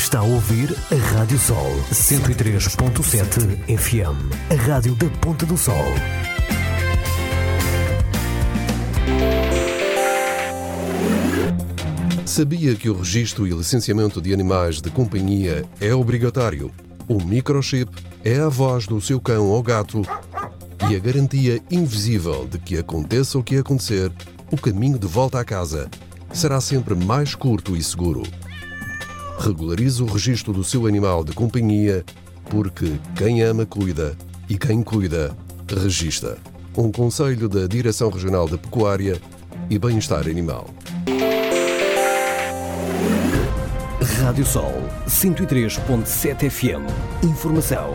Está a ouvir a Rádio Sol 103.7 FM, a rádio da Ponta do Sol. Sabia que o registro e licenciamento de animais de companhia é obrigatório? O microchip é a voz do seu cão ou gato e a garantia invisível de que aconteça o que acontecer, o caminho de volta à casa será sempre mais curto e seguro. Regularize o registro do seu animal de companhia, porque quem ama cuida e quem cuida registra. Um conselho da Direção Regional de Pecuária e Bem-Estar Animal. Rádio Sol 103.7 FM. Informação.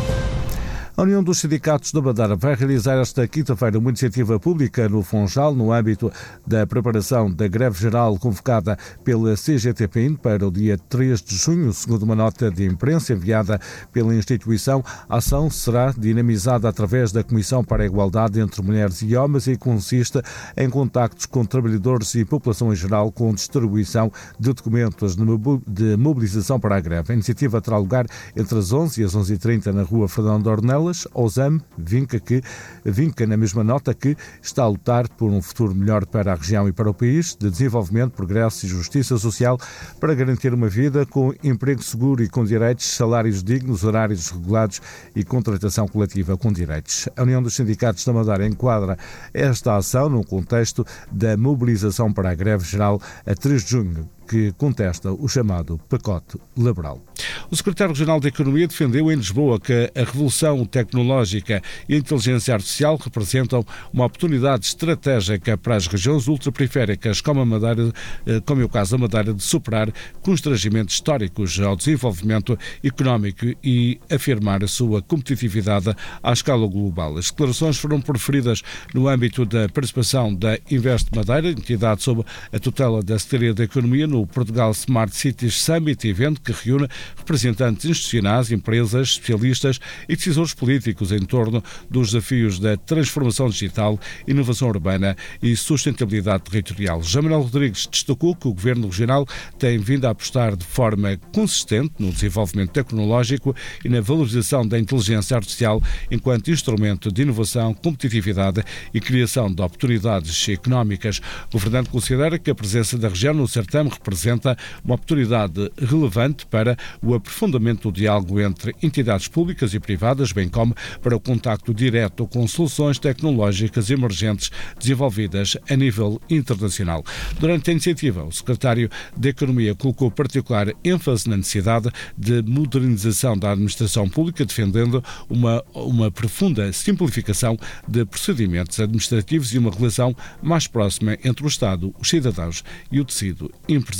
A União dos Sindicatos da Madeira vai realizar esta quinta-feira uma iniciativa pública no Funchal, no âmbito da preparação da greve geral convocada pela CGTPIN para o dia 3 de junho. Segundo uma nota de imprensa enviada pela instituição, a ação será dinamizada através da Comissão para a Igualdade entre Mulheres e Homens e consiste em contactos com trabalhadores e população em geral, com distribuição de documentos de mobilização para a greve. A iniciativa terá lugar entre as 11 e as 11h30 na Rua Fernando Ornelas. Ousame vinca na mesma nota que está a lutar por um futuro melhor para a região e para o país, de desenvolvimento, progresso e justiça social, para garantir uma vida com emprego seguro e com direitos, salários dignos, horários regulados e contratação coletiva com direitos. A União dos Sindicatos da Madeira enquadra esta ação no contexto da mobilização para a greve geral a 3 de junho, que contesta o chamado pacote laboral. O secretário regional da Economia defendeu em Lisboa que a revolução tecnológica e a inteligência artificial representam uma oportunidade estratégica para as regiões ultraperiféricas, como é o caso da Madeira, de superar constrangimentos históricos ao desenvolvimento económico e afirmar a sua competitividade à escala global. As declarações foram proferidas no âmbito da participação da Invest Madeira, entidade sob a tutela da Secretaria da Economia, no Portugal Smart Cities Summit, evento que reúne representantes institucionais, empresas, especialistas e decisores políticos em torno dos desafios da transformação digital, inovação urbana e sustentabilidade territorial. José Manuel Rodrigues destacou que o Governo Regional tem vindo a apostar de forma consistente no desenvolvimento tecnológico e na valorização da inteligência artificial enquanto instrumento de inovação, competitividade e criação de oportunidades económicas. O governante considera que a presença da região no certame representa uma oportunidade relevante para o aprofundamento do diálogo entre entidades públicas e privadas, bem como para o contacto direto com soluções tecnológicas emergentes desenvolvidas a nível internacional. Durante a iniciativa, o secretário da Economia colocou particular ênfase na necessidade de modernização da administração pública, defendendo uma profunda simplificação de procedimentos administrativos e uma relação mais próxima entre o Estado, os cidadãos e o tecido empresarial.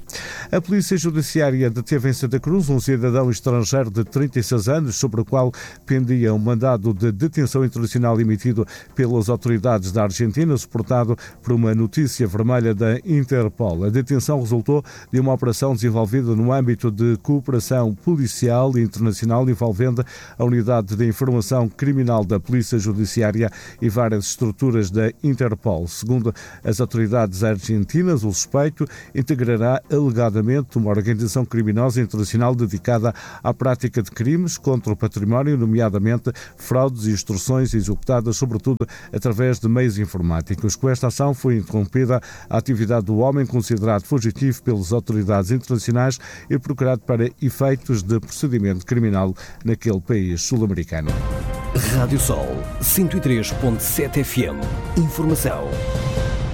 A Polícia Judiciária deteve em Santa Cruz um cidadão estrangeiro de 36 anos, sobre o qual pendia um mandado de detenção internacional emitido pelas autoridades da Argentina, suportado por uma notícia vermelha da Interpol. A detenção resultou de uma operação desenvolvida no âmbito de cooperação policial internacional envolvendo a Unidade de Informação Criminal da Polícia Judiciária e várias estruturas da Interpol. Segundo as autoridades argentinas, o suspeito integrará alegadamente uma organização criminosa internacional dedicada à prática de crimes contra o património, nomeadamente fraudes e extorsões executadas sobretudo através de meios informáticos. Com esta ação foi interrompida a atividade do homem, considerado fugitivo pelas autoridades internacionais e procurado para efeitos de procedimento criminal naquele país sul-americano. Rádio Sol 103.7 FM. Informação.